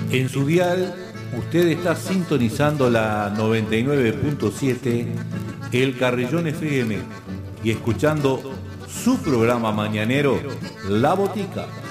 En su dial, usted está sintonizando la 99.7, El Carrillón FM, y escuchando su programa mañanero, La Botica.